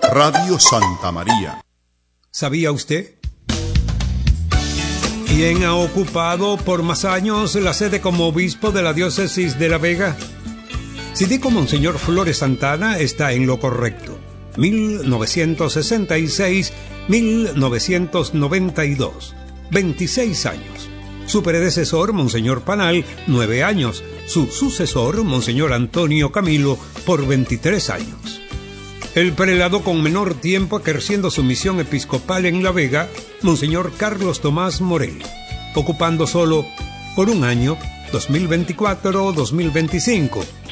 Radio Santa María. ¿Sabía usted? ¿Quién ha ocupado por más años la sede como obispo de la diócesis de La Vega? Si digo Monseñor Flores Santana, está en lo correcto. 1966-1992. 26 años. Su predecesor, Monseñor Panal, 9 años. Su sucesor, Monseñor Antonio Camilo, por 23 años. El prelado con menor tiempo ejerciendo su misión episcopal en La Vega, Monseñor Carlos Tomás Morel, ocupando solo por un año, 2024-2025,